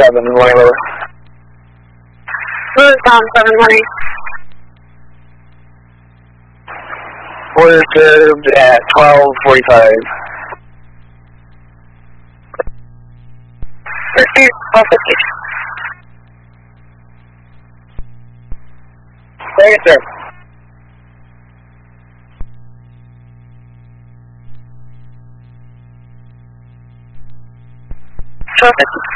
7 morning over. Lewis on 7 morning. We're served at 12:45. Receive 12:50. Thank you, sir. $12.50.